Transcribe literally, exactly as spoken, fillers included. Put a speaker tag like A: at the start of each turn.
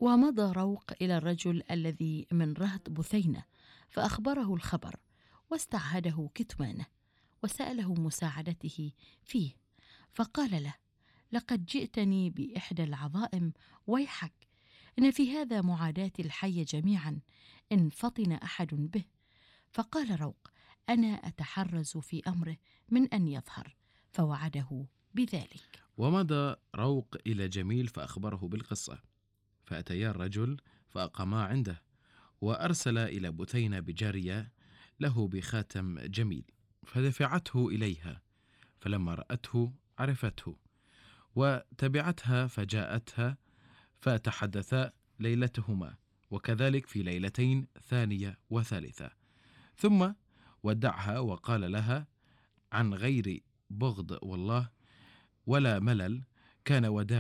A: ومضى روق إلى الرجل الذي من رهط بثينة فأخبره الخبر واستعهده كتمانه وسأله مساعدته فيه، فقال له: لقد جئتني بإحدى العظائم، ويحك، إن في هذا معاداة الحي جميعا إن فطن أحد به. فقال روق: أنا أتحرز في أمره من أن يظهر، فوعده بذلك.
B: ومضى روق إلى جميل فأخبره بالقصة، فأتيا الرجل فأقاما عنده، وأرسل إلى بثينة بجارية له بخاتم جميل، فدفعته إليها، فلما رأته عرفته وتبعتها فجاءتها، فتحدثا ليلتهما، وكذلك في ليلتين ثانية وثالثة، ثم ودعها وقال لها عن غير بغض والله ولا ملل كان وداع